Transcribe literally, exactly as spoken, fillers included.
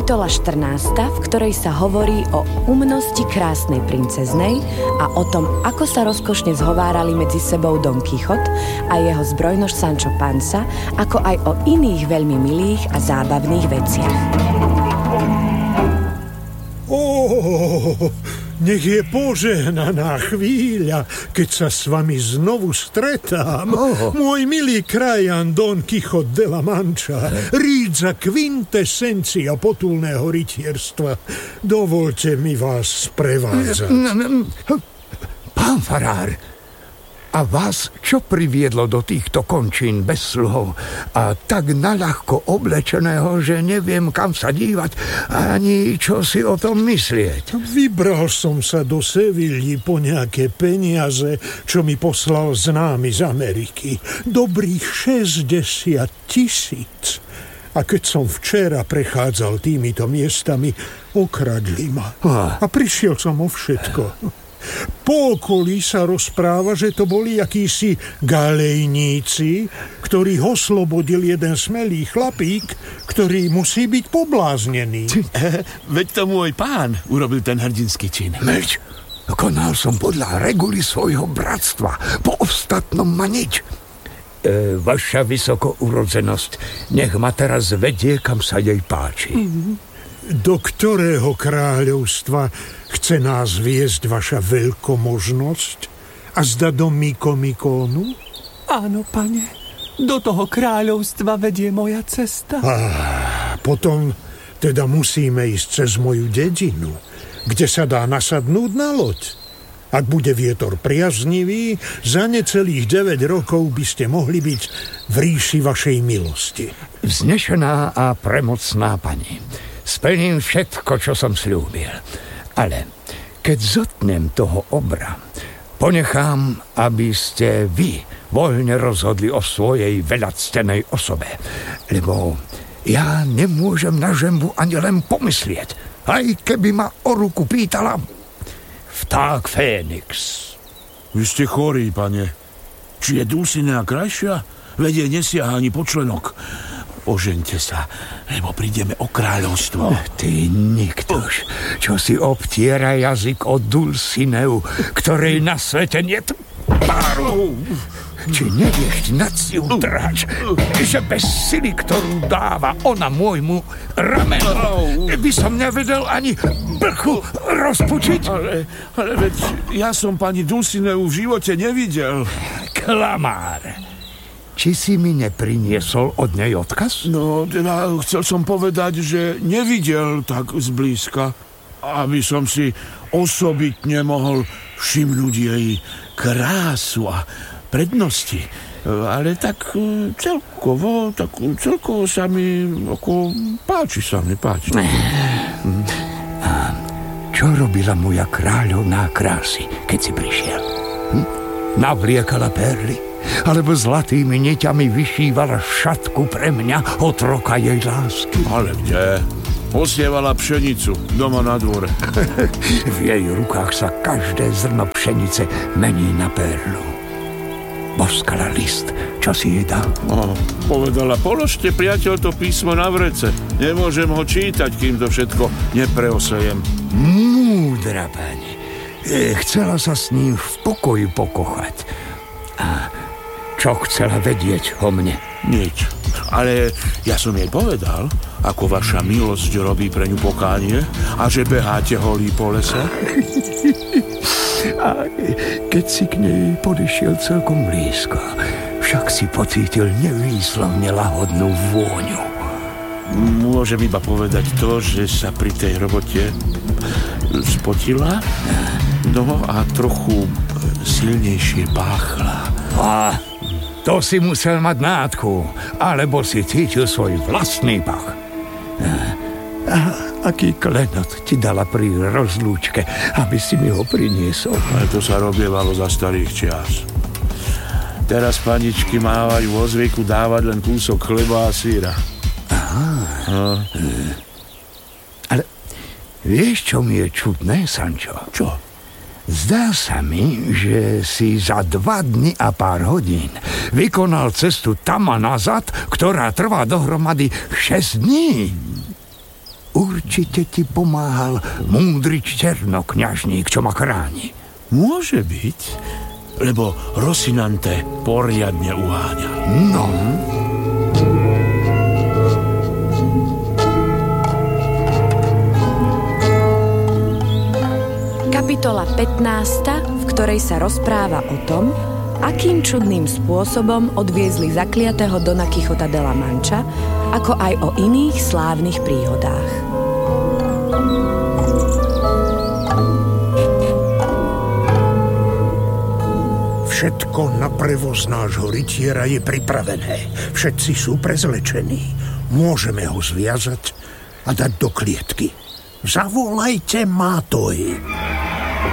Kapitola štrnásta, v ktorej sa hovorí o umnosti krásnej princeznej a o tom, ako sa rozkošne zhovárali medzi sebou Don Quichot a jeho zbrojnož Sancho Panza, ako aj o iných veľmi milých a zábavných veciach. Oh, nech je požehnaná chvíľa, keď sa s vami znovu stretám. Oh. Môj milý krajan Don Quichot de la Mancha, rídza quintessencia potulného rytierstva. Dovoľte mi vás sprevádzať. Pán farár, a vás čo priviedlo do týchto končín bez sluhov a tak naľahko oblečeného, že neviem, kam sa dívať ani čo si o tom myslieť? Vybral som sa do Sevilly po nejaké peniaze, čo mi poslal známy z Ameriky. Dobrých šesťdesiat tisíc. A keď som včera prechádzal týmito miestami, okradli ma. A prišiel som o všetko. Po okolí sa rozpráva, že to boli akísi galejníci, ktorých oslobodil jeden smelý chlapík, ktorý musí byť pobláznený. Veď to môj pán urobil ten hrdinský čin. Meď, konal som podľa reguly svojho bratstva. Po ostatnom ma nič. E, vaša vysokourodzenosť, nech ma teraz vedie, kam sa jej páči. Mm-hmm. Do ktorého kráľovstva chce nás viesť vaša veľkomožnosť? A zda do Mikomikónu? Áno, pane. Do toho kráľovstva vedie moja cesta. Ah, potom teda musíme ísť cez moju dedinu, kde sa dá nasadnúť na loď. Ak bude vietor priaznivý, za necelých deväť rokov by ste mohli byť v ríši vašej milosti. Vznešená a premocná pani, splním všetko, čo som sľúbil. Ale keď zotnem toho obra, ponechám, aby ste vy voľne rozhodli o svojej veľactenej osobe. Lebo ja nemôžem na žembu ani len pomyslieť, aj keby ma o ruku pýtala vták Fénix. Vy ste chorí, pane. Či je Dulcinea krajšia? Vedie nesiaha ani po členok. Ožeňte sa, lebo prídeme o kráľovstvo. Ty niktož, čo si obtiera jazyk o Dulcineu, ktorej na svete niet páru. Či nevieš naciu dráč, že bez sily, ktorú dáva ona môjmu ramenu, by som nevedel ani blchu rozpučiť? Ale, ale veď ja som pani Dulcineu v živote nevidel. Klamár. Či si mi nepriniesol od nej odkaz? No, teda chcel som povedať, že nevidel tak zblízka, aby som si osobitne mohol všimnúť jej krásu a prednosti. Ale tak celkovo, tak celkovo sa mi, ako, páči sa mi, páči. A čo robila moja kráľovná krásy, keď si prišiel? Hm? Navliekala perly? Alebo zlatými niťami vyšívala šatku pre mňa otroka jej lásky? Ale kde? Posievala pšenicu doma na dvore. V jej rukách sa každé zrno pšenice mení na perlu. Boskala list, čo si jej dal? Oh, povedala, položte, priateľ, to písmo na vrece. Nemôžem ho čítať, kým to všetko nepreosejem. Múdra pani. Chcela sa s ním v pokoji pokochať. A čo chcela vedieť o mne? Nič. Ale ja som jej povedal, ako vaša milosť robí pre ňu pokánie a že beháte holí po lese. A keď si k nej podišiel celkom blízko, však si pocítil nevýslovne lahodnú vôňu. Môžem iba povedať to, že sa pri tej robote spotila, no a trochu silnejšie páchla. A to si musel mať nádchu, alebo si cítil svoj vlastný pach. A aký klenot ti dala pri rozlúčke, aby si mi ho priniesol? Ale to sa robievalo za starých čias. Teraz paničky mávajú vo zvyku dávať len kúsok chleba a syra. Aha. No. Ale vieš, čo mi je čudné, Sancho? Čo? Zdá sa mi, že si za dva dni a pár hodín vykonal cestu tam a nazad, ktorá trvá dohromady šesť dní. určite ti pomáhal múdry černokňažník, čo ma chráni. Môže byť, lebo Rosinante poriadne uháňa. No... Kapitola pätnásta, v ktorej sa rozpráva o tom, akým čudným spôsobom odviezli zakliatého Dona Kichota de la Mancha, ako aj o iných slávnych príhodách. Všetko na prevoz nášho rytiera je pripravené. Všetci sú prezlečení. Môžeme ho zviazať a dať do klietky. Zavolajte Mátoj.